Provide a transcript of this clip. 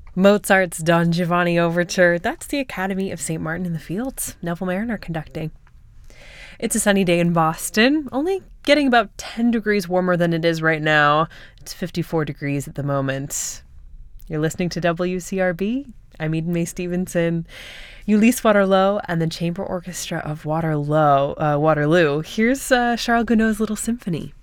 Mozart's Don Giovanni Overture. That's the Academy of St. Martin in the Fields. Neville Mariner conducting. It's a sunny day in Boston, only getting about 10 degrees warmer than it is right now. It's 54 degrees at the moment. You're listening to WCRB. I'm Eden Mae Stevenson. Ulysse Waterloo and the Chamber Orchestra of Waterloo. Here's Charles Gounod's Little Symphony.